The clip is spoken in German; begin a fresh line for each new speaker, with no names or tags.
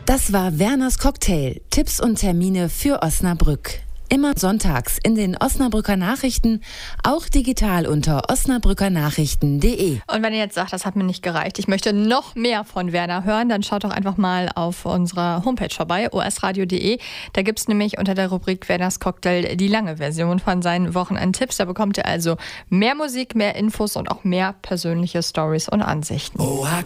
Das war Werners Cocktail. Tipps und Termine für Osnabrück. Immer sonntags in den Osnabrücker Nachrichten, auch digital unter osnabrückernachrichten.de.
Und wenn ihr jetzt sagt, das hat mir nicht gereicht, ich möchte noch mehr von Werner hören, dann schaut doch einfach mal auf unserer Homepage vorbei, osradio.de. Da gibt es nämlich unter der Rubrik Werners Cocktail die lange Version von seinen Wochenendtipps. Da bekommt ihr also mehr Musik, mehr Infos und auch mehr persönliche Stories und Ansichten.
Oha